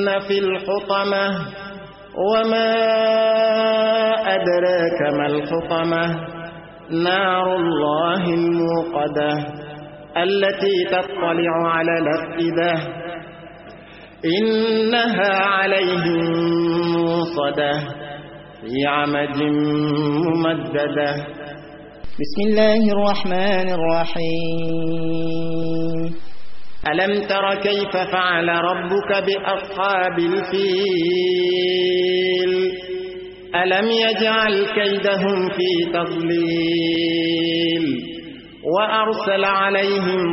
في الحطمة وما أدراك ما الحطمة نار الله الموقدة التي تطلع على الأفئدة إنها عليهم موصدة في عمد ممددة. بسم الله الرحمن الرحيم. ألم تر كيف فعل ربك بأصحاب الفيل ألم يجعل كيدهم في تضليل وأرسل عليهم